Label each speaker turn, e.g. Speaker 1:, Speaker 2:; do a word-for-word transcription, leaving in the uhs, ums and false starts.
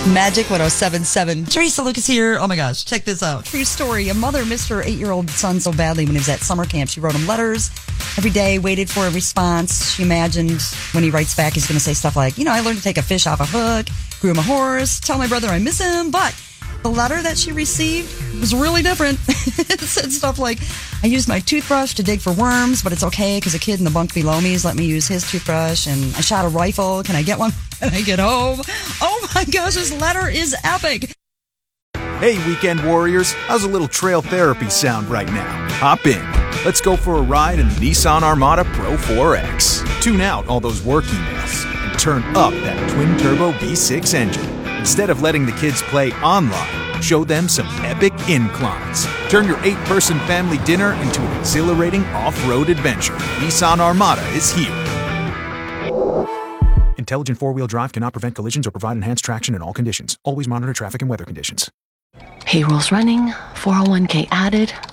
Speaker 1: Magic one oh seven point seven. Teresa Lucas here. Oh my gosh, check this out. True story. A mother missed her eight-year-old son so badly when he was at summer camp. She wrote him letters every day, waited for a response. She imagined when he writes back, he's going to say stuff like, you know, I learned to take a fish off a hook, grew him a horse, tell my brother I miss him. But the letter that she received was really different. It said stuff like, I used my toothbrush to dig for worms, but it's okay because a kid in the bunk below me has let me use his toothbrush, and I shot a rifle. Can I get one when I get home? Oh my gosh, this letter is epic.
Speaker 2: Hey, weekend warriors, how's a little trail therapy sound right now? Hop in. Let's go for a ride in the Nissan Armada Pro four X. Tune out all those work emails and turn up that twin-turbo V six engine. Instead of letting the kids play online, show them some epic inclines. Turn your eight-person family dinner into an exhilarating off-road adventure. Nissan Armada is here. Intelligent four-wheel drive cannot prevent collisions or provide enhanced traction in all conditions. Always monitor traffic and weather conditions.
Speaker 3: Payroll's running, four oh one k added,